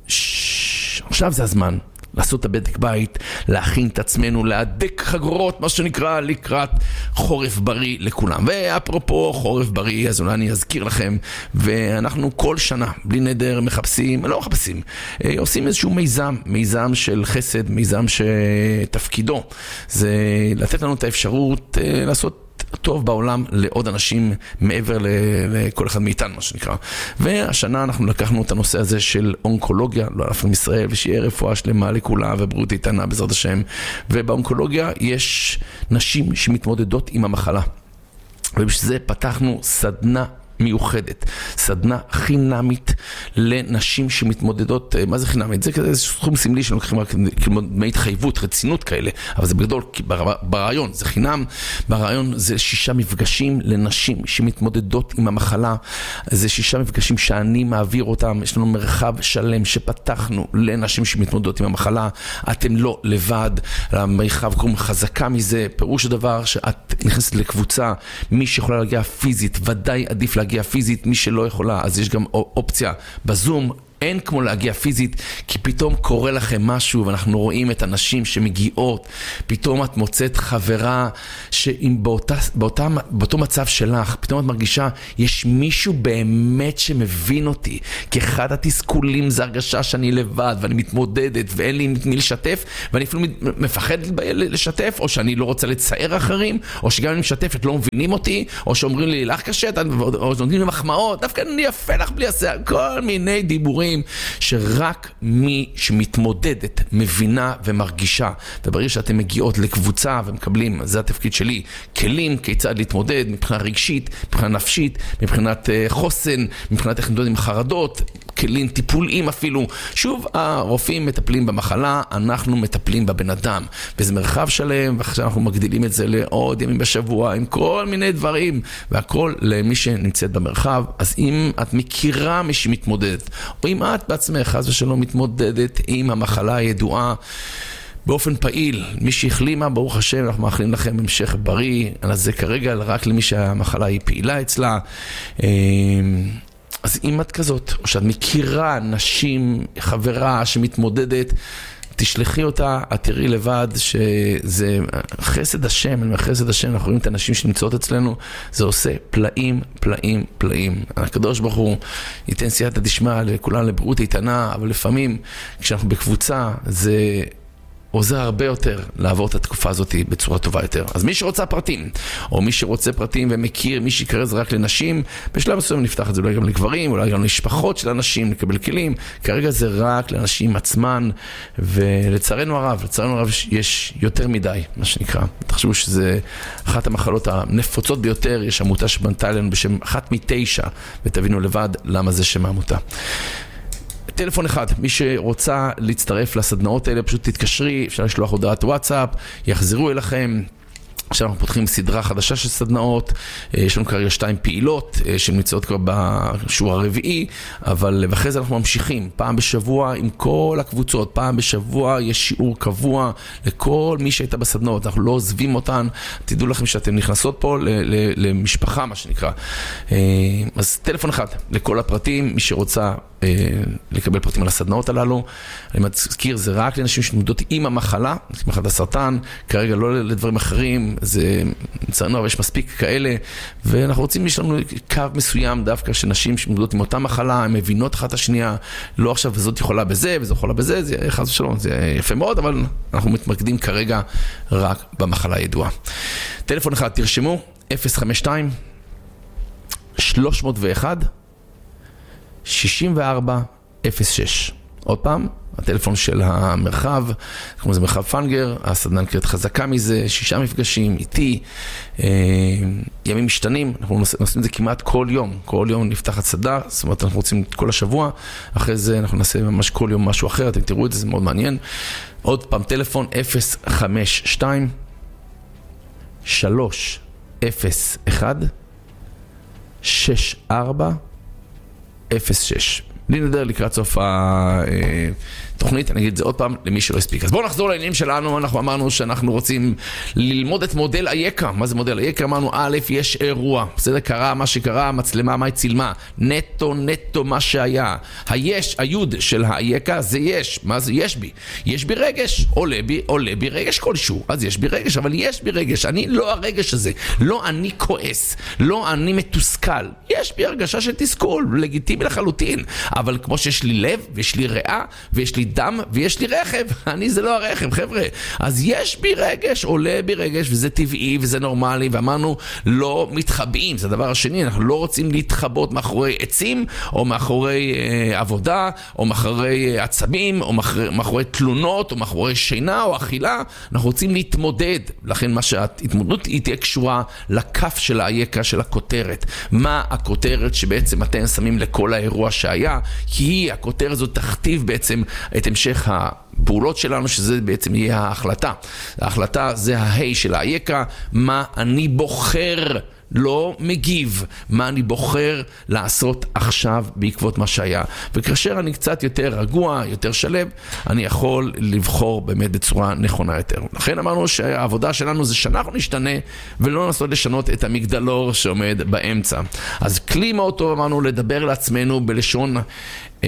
A: עכשיו זה הזמן. לעשות את הבדק בית, להכין את עצמנו, להדק חגורות, מה שנקרא, לקראת חורף בריא לכולם. ואפרופו חורף בריא, אז אולי אני אזכיר לכם, ואנחנו כל שנה, בלי נדר, מחפשים, לא מחפשים, עושים איזשהו מיזם, מיזם של חסד, מיזם שתפקידו, זה לתת לנו את האפשרות לעשות טוב בעולם לעוד אנשים מעבר לכל אחד מאיתנו, מה שנקרא. והשנה אנחנו לקחנו את הנושא הזה של אונקולוגיה, לא אלף עם ישראל, ושיהיה רפואה שלמה לכולם ובריאות איתנה בעזרת השם. ובאונקולוגיה יש נשים שמתמודדות עם המחלה. ובשביל זה פתחנו סדנה מיוחדת, סדנה חינמית לנשים שמתמודדות. מה זה חינמית? זה כזה סכום סמלי שלוקחים רק מהתחייבות, רצינות כאלה, אבל זה בגדול, ברעיון זה חינם. ברעיון זה שישה מפגשים לנשים שמתמודדות עם המחלה. זה שישה מפגשים שאני מעביר אותם. יש לנו מרחב שלם שפתחנו לנשים שמתמודדות עם המחלה. אתם לא לבד, המרחב קוראים חזקה מזה. פירוש הדבר שאת נכנסת לקבוצה, מי שיכולה להגיע פיזית, ודאי עדיף להגיע להגיע פיזית, מי שלא יכולה, אז יש גם אופציה בזום. אין כמו להגיע פיזית, כי פתאום קורה לכם משהו, ואנחנו רואים את הנשים שמגיעות, פתאום את מוצאת חברה, שאם באותה, באותה, באותו מצב שלך, פתאום את מרגישה, יש מישהו באמת שמבין אותי, כי אחד התסכולים זה הרגשה שאני לבד, ואני מתמודדת, ואין לי מי לשתף, ואני אפילו מפחדת לשתף, או שאני לא רוצה לצייר אחרים, או שגם אני משתפת לא מבינים אותי, או שאומרים לי, לך קשה, או נותנים לי מחמאות, דווקא אני יפה לך בלי עשה, כל מיני דיבורים, שרק מי שמתמודדת מבינה ומרגישה. וברגע שאתם מגיעות לקבוצה ומקבלים, זה התפקיד שלי, כלים כיצד להתמודד מבחינה רגשית, מבחינה נפשית, מבחינת חוסן, מבחינת איך להתמודד עם חרדות, כלים טיפוליים אפילו. שוב, הרופאים מטפלים במחלה, אנחנו מטפלים בבן אדם, וזה מרחב שלם, ועכשיו אנחנו מגדילים את זה לעוד ימים בשבוע, עם כל מיני דברים, והכל למי שנמצאת במרחב. אז אם את מכירה מי שמתמודדת, או אם את בעצמך, חס ושלום, מתמודדת עם המחלה הידועה באופן פעיל, מי שהחלימה, ברוך השם, אנחנו מאחלים לכם המשך בריא. אז זה כרגע רק למי שהמחלה היא פעילה אצלה. אז אם את כזאת, או שאת מכירה נשים, חברה שמתמודדת, תשלחי אותה, את תראי לבד שזה חסד השם, אני אומר חסד השם, אנחנו רואים את הנשים שנמצאות אצלנו, זה עושה פלאים, פלאים, פלאים. הקדוש ברוך הוא ייתן סייעתא דשמיא לכולם לבריאות איתנה, אבל לפעמים כשאנחנו בקבוצה זה עוזר הרבה יותר לעבור את התקופה הזאת בצורה טובה יותר. אז מי שרוצה פרטים, או מי שרוצה פרטים ומכיר, מי שיקרא זה רק לנשים, בשלב מסוים נפתח את זה אולי גם לגברים, אולי גם למשפחות של אנשים, לקבל כלים. כרגע זה רק לנשים עצמן, ולצערנו הרב, לצערנו הרב יש יותר מדי, מה שנקרא. תחשבו שזה אחת המחלות הנפוצות ביותר, יש עמותה שבנתה אלינו בשם אחת מתשע, ותבינו לבד למה זה שם העמותה. טלפון אחד, מי שרוצה להצטרף לסדנאות האלה, פשוט תתקשרי, אפשר לשלוח הודעת וואטסאפ, יחזרו אליכם, עכשיו אנחנו פותחים סדרה חדשה של סדנאות, יש לנו כרגע שתיים פעילות שנמצאות כבר בשיעור הרביעי, אבל אחרי זה אנחנו ממשיכים פעם בשבוע עם כל הקבוצות, פעם בשבוע יש שיעור קבוע לכל מי שהייתה בסדנאות, אנחנו לא עוזבים אותן, תדעו לכם שאתם נכנסות פה למשפחה מה שנקרא. אז טלפון אחד לכל הפרטים, מי שרוצה לקבל פרטים על הסדנאות הללו, אני מזכיר, זה רק לאנשים שנולדות עם המחלה, מחלת הסרטן, כרגע לא לדברים אחרים, זה מצרנו, אבל יש מספיק כאלה, ואנחנו רוצים, יש לנו קו מסוים דווקא שנשים שנולדות עם אותה מחלה, הן מבינות אחת השנייה, לא עכשיו וזאת יכולה בזה וזאת יכולה בזה, זה חס ושלום, זה יפה מאוד, אבל אנחנו מתמקדים כרגע רק במחלה הידועה. טלפון אחד, תרשמו, אפס חמש שתיים שלוש מאות ואחת שישים וארבע אפס שש. עוד פעם, הטלפון של המרחב, כמו זה מרחב פנגר, הסדנה נקראת חזקה מזה, שישה מפגשים איתי, אה, ימים משתנים, אנחנו נעשים את זה כמעט כל יום, כל יום נפתחת סדנה, זאת אומרת אנחנו רוצים כל השבוע, אחרי זה אנחנו נעשה ממש כל יום משהו אחר, אתם תראו את זה, זה מאוד מעניין. עוד פעם, טלפון אפס חמש שתיים שלוש אפס אחת שש ארבע אפס שש. לי נדבר לקראת סוף התוכנית, אני אגיד את זה עוד פעם למי שלא הספיק. אז בואו נחזור לעניינים שלנו, אנחנו אמרנו שאנחנו רוצים ללמוד את מודל אייקה. מה זה מודל אייקה? אמרנו, א', יש אירוע, בסדר, קרה מה שקרה, המצלמה, מה היא צילמה, נטו, נטו מה שהיה. היש, היוד של האייקה זה יש, מה זה יש בי? יש בי רגש, עולה בי, עולה בי רגש כלשהו, אז יש בי רגש, אבל יש בי רגש, אני לא הרגש הזה, לא אני כועס, לא אני מתוסכל, יש בי הרגשה של תסכול, לגיטימי לחלוטין, אבל כמו שיש לי לב, ויש לי ריאה, ויש לי דם, ויש לי רכב, אני זה לא הרכב, חבר'ה. אז יש בי רגש, עולה בי רגש, וזה טבעי, וזה נורמלי, ואמרנו, לא מתחבאים, זה הדבר השני, אנחנו לא רוצים להתחבות מאחורי עצים, או מאחורי אה, עבודה, או מאחורי עצבים, או מאחורי, מאחורי תלונות, או מאחורי שינה, או אכילה, אנחנו רוצים להתמודד, לכן מה שההתמודדות היא תהיה קשורה לכף של האייקה, של הכותרת. מה הכותרת שבעצם אתם שמים לכל האירוע שהיה, כי היא, הכותרת הזאת תכתיב בעצם את המשך הפעולות שלנו, שזה בעצם יהיה ההחלטה. ההחלטה זה ההי של האייקה, מה אני בוחר, לא מגיב, מה אני בוחר לעשות עכשיו בעקבות מה שהיה. וכאשר אני קצת יותר רגוע, יותר שלב, אני יכול לבחור באמת בצורה נכונה יותר. לכן אמרנו שהעבודה שלנו זה שאנחנו נשתנה, ולא ננסות לשנות את המגדלור שעומד באמצע. אז כלי מאוד טוב אמרנו לדבר לעצמנו בלשון, אה,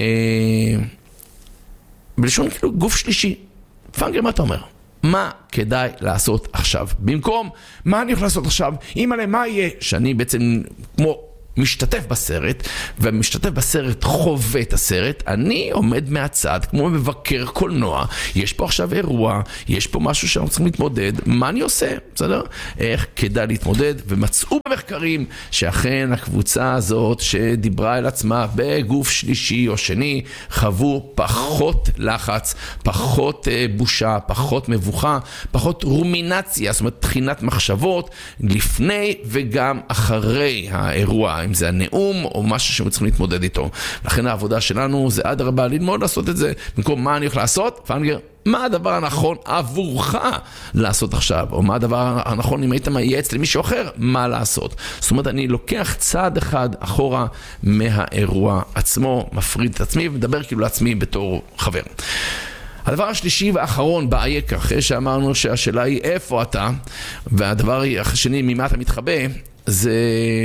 A: בלשון כאילו גוף שלישי. פנגר, מה אתה אומר? מה כדאי לעשות עכשיו? במקום, מה אני יכול לעשות עכשיו? אמא, מה יהיה? שאני בעצם כמו משתתף בסרט, ומשתתף בסרט חווה את הסרט, אני עומד מהצד, כמו מבקר קולנוע, יש פה עכשיו אירוע, יש פה משהו שאנחנו צריכים להתמודד, מה אני עושה? בסדר? איך כדאי להתמודד? ומצאו במחקרים שאכן הקבוצה הזאת שדיברה אל עצמה בגוף שלישי או שני, חוו פחות לחץ, פחות בושה, פחות מבוכה, פחות רומינציה, זאת אומרת, תחינת מחשבות, לפני וגם אחרי האירוע, אם זה הנאום או משהו שהם צריכים להתמודד איתו. לכן העבודה שלנו זה עד הרבה ללמוד לעשות את זה. במקום מה אני הולך לעשות? פנגר, מה הדבר הנכון עבורך לעשות עכשיו? או מה הדבר הנכון אם היית מייעץ למישהו אחר? מה לעשות? זאת אומרת, אני לוקח צעד אחד אחורה מהאירוע עצמו, מפריד את עצמי ומדבר כאילו לעצמי בתור חבר. הדבר השלישי והאחרון באייקה, אחרי שאמרנו שהשאלה היא איפה אתה, והדבר השני ממה אתה מתחבא, זה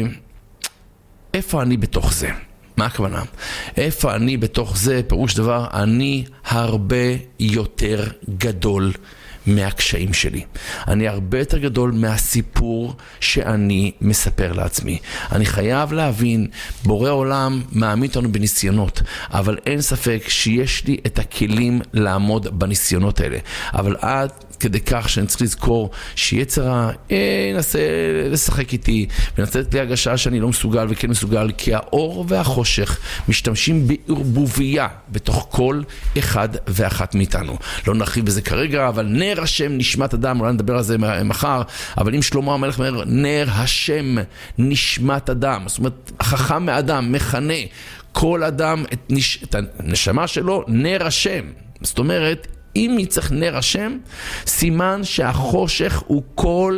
A: איפה אני בתוך זה? מה הכוונה? איפה אני בתוך זה? פירוש דבר, אני הרבה יותר גדול מהקשיים שלי. אני הרבה יותר גדול מהסיפור שאני מספר לעצמי. אני חייב להבין, בורא עולם מעמיד אותנו בניסיונות, אבל אין ספק שיש לי את הכלים לעמוד בניסיונות האלה. אבל עד כדי כך שאני צריך לזכור שיצרה אה, ינסה לשחק איתי ונצא את לי הגשה שאני לא מסוגל וכן מסוגל, כי האור והחושך משתמשים בערבוביה בתוך כל אחד ואחת מאיתנו. לא נרחיב בזה כרגע, אבל נר השם נשמת אדם, אולי נדבר על זה מחר, אבל אם שלמה המלך אומר נר השם נשמת אדם, זאת אומרת החכם מאדם מכנה כל אדם את, נש... את הנשמה שלו נר השם. זאת אומרת, אם יצטרך נר השם, סימן שהחושך הוא כל כך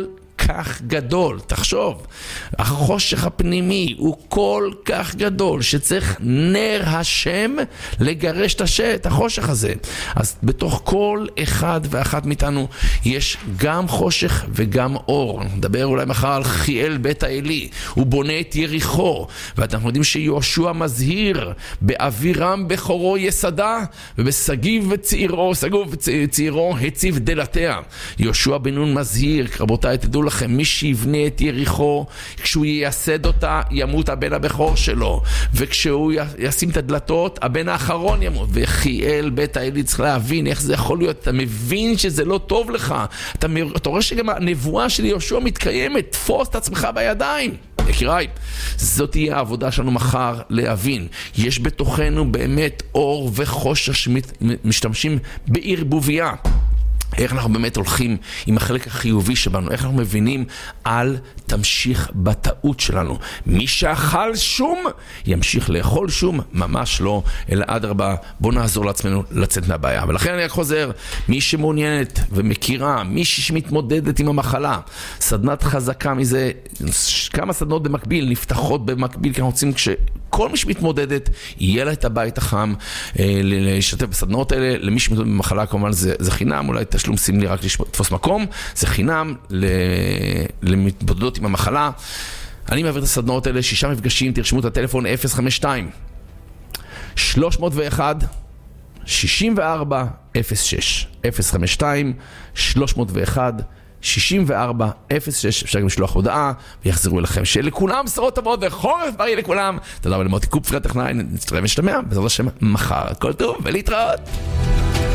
A: כך גדול, תחשוב, החושך הפנימי הוא כל כך גדול שצריך נר השם לגרש את השם, את החושך הזה. אז בתוך כל אחד ואחת מאיתנו יש גם חושך וגם אור. נדבר אולי מחר על חיאל בית האלי, הוא בונה את יריחו, ואנחנו יודעים שיהושע מזהיר, באבירם בכורו יסדה ובסגיב וצעירו, סגוב וצעירו הציב דלתיה. יהושע בן נון מזהיר, רבותיי, תדעו לכם, מי שיבנה את יריחו, כשהוא ייסד אותה ימות הבן הבכור שלו, וכשהוא ישים את הדלתות הבן האחרון ימות. וחיאל בית האלי, צריך להבין איך זה יכול להיות. אתה מבין שזה לא טוב לך, אתה, אתה רואה שגם הנבואה של יהושע מתקיימת. תפוס את עצמך בידיים. יקיריי, זאת תהיה העבודה שלנו מחר להבין. יש בתוכנו באמת אור וחושך שמשתמשים בערבוביה. איך אנחנו באמת הולכים עם החלק החיובי שבנו, איך אנחנו מבינים על תמשיך בטעות שלנו. מי שאכל שום ימשיך לאכול שום, ממש לא, אלא אדרבה, בוא נעזור לעצמנו לצאת מהבעיה. ולכן אני חוזר, מי שמעוניינת ומכירה, מי שמתמודדת עם המחלה, סדנת חזקה מזה, כמה סדנות במקביל, נפתחות במקביל, כי אנחנו רוצים כש... כל מי שמתמודדת, יהיה לה את הבית החם, אה, להשתתף בסדנאות האלה. למי שמתמודד במחלה, כמובן, זה, זה חינם, אולי תשלום סמלי רק לתפוס מקום, זה חינם למתמודדות עם המחלה. אני מעביר את הסדנאות האלה, שישה מפגשים, תרשמו את הטלפון אפס חמש שתיים שלוש מאות ואחת שישים וארבע אפס שש אפס חמש שתיים שלוש מאות ואחת שישים וארבע אפס שש. אפשר גם לשלוח הודעה ויחזרו אליכם. שלכולם בשורות טובות וחורף בריא לכולם. תודה רבה למוטי קופפר הטכנאי, נצטרף ונשתמע בעזרת השם מחר. הכל טוב ולהתראות.